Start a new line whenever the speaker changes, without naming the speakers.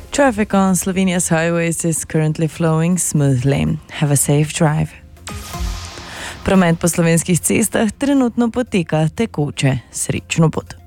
Traffic on Slovenia's highways is currently flowing smoothly. Have a safe drive. Promet po slovenskih cestah trenutno poteka tekoče. Srečno pot.